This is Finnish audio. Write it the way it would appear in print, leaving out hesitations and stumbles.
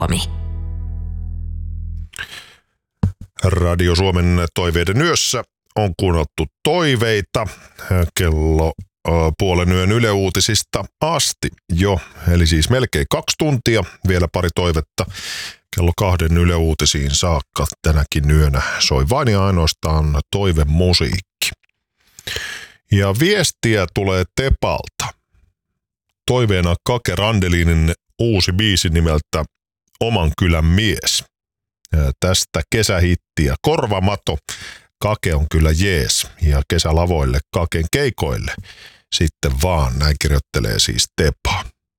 Suomi. Radio Suomen toiveiden yössä on kuunneltu toiveita kello puolen yön Yle Uutisista asti jo, eli siis melkein 2 tuntia, vielä pari toivetta kello 2 Yle Uutisiin saakka tänäkin yönä soi vain ja ainoastaan toivemusiikki. Ja viestiä tulee Tepalta. Toiveena Kake Randelinin uusi biisi nimeltä Oman kylän mies. Ja tästä kesähittiä Korvamato. Kake on kyllä jees ja kesälavoille Kaken keikoille sitten vaan, näin kirjoittelee siis Tepa.